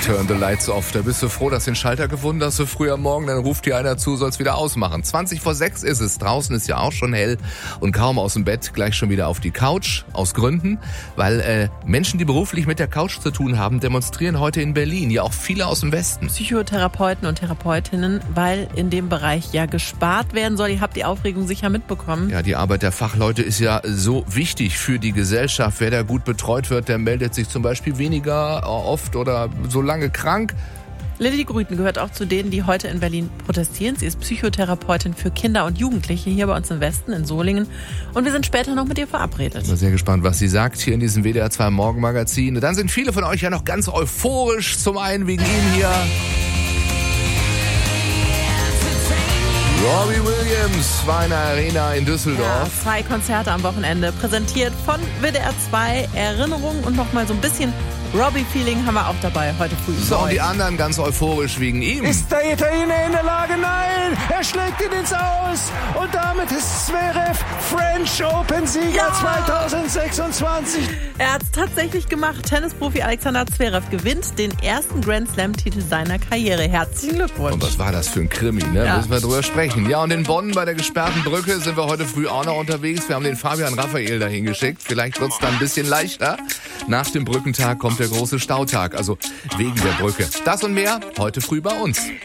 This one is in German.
Turn the lights off. Da bist du froh, dass du den Schalter gefunden hast, so früh am Morgen, dann ruft dir einer zu, soll's wieder ausmachen. 20:06 ist es, draußen ist ja auch schon hell und kaum aus dem Bett, gleich schon wieder auf die Couch, aus Gründen, weil Menschen, die beruflich mit der Couch zu tun haben, demonstrieren heute in Berlin, ja auch viele aus dem Westen. Psychotherapeuten und Therapeutinnen, weil in dem Bereich ja gespart werden soll. Ihr habt die Aufregung sicher mitbekommen. Ja, die Arbeit der Fachleute ist ja so wichtig für die Gesellschaft. Wer da gut betreut wird, der meldet sich zum Beispiel weniger oft oder so lange krank. Lilly Grüten gehört auch zu denen, die heute in Berlin protestieren. Sie ist Psychotherapeutin für Kinder und Jugendliche hier bei uns im Westen, in Solingen. Und wir sind später noch mit ihr verabredet. Ich bin sehr gespannt, was sie sagt hier in diesem WDR 2 Morgenmagazin. Dann sind viele von euch ja noch ganz euphorisch. Zum einen wegen ihm hier Robbie Williams war in der Arena in Düsseldorf. Ja, 2 Konzerte am Wochenende, präsentiert von WDR 2. Erinnerungen und nochmal so ein bisschen Robbie-Feeling haben wir auch dabei heute früh. So, und die anderen ganz euphorisch wegen ihm. Ist der Italiener in der Lage? Nein! Er schlägt ihn ins Aus! Und damit ist Zverev French Open-Sieger 2026. Er hat es tatsächlich gemacht. Tennisprofi Alexander Zverev gewinnt den ersten Grand-Slam-Titel seiner Karriere. Herzlichen Glückwunsch. Und was war das für ein Krimi, ne? Ja. Müssen wir drüber sprechen. Ja, und in Bonn bei der gesperrten Brücke sind wir heute früh auch noch unterwegs. Wir haben den Fabian Raphael dahin geschickt. Vielleicht wird's dann ein bisschen leichter. Nach dem Brückentag kommt der große Stautag, also wegen der Brücke. Das und mehr heute früh bei uns.